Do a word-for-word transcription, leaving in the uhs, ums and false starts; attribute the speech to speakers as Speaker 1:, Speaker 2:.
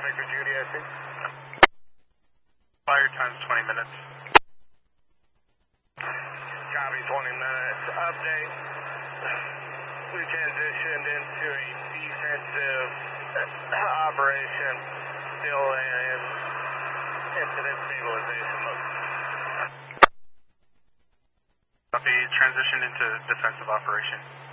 Speaker 1: traffic for Judy, I think.
Speaker 2: Fire time's twenty minutes.
Speaker 1: Copy, twenty minutes. Update. We transitioned into a defensive operation, still in incident stabilization mode.
Speaker 2: Copy, transitioned into defensive operation.